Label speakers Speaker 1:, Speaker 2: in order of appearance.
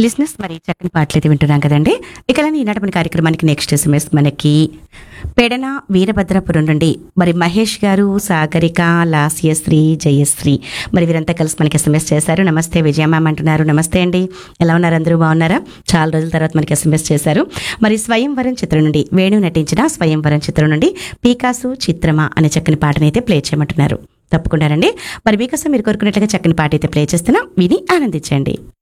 Speaker 1: లిస్నెస్ మరి చక్కని పాటలు అయితే వింటున్నాం కదండి. ఇక ఈనాటి మన కార్యక్రమానికి నెక్స్ట్ ఎస్ఎంఎస్ మనకి పెడన వీరభద్రపురం నుండి మరి మహేష్ గారు, సాగరిక, లాస్యశ్రీ, జయశ్రీ మరి వీరంతా కలిసి మనకి ఎస్ఎంఎస్ చేశారు. నమస్తే విజయ మ్యామ్ అంటున్నారు. నమస్తే అండి, ఎలా ఉన్నారు? అందరూ బాగున్నారా? చాలా రోజుల తర్వాత మనకి ఎస్ఎంఎస్ చేశారు. మరి స్వయంవరం చిత్రం నుండి వేణు నటించిన స్వయంవరం చిత్రం నుండి పీకాసు చిత్రమా అనే చక్కని పాటని అయితే ప్లే చేయమంటున్నారు. తప్పకుండా రండి. మరి మీకోసం మీరు కోరుకున్నట్లుగా చక్కని పాట అయితే ప్లే చేస్తున్నాం, విని ఆనందించండి.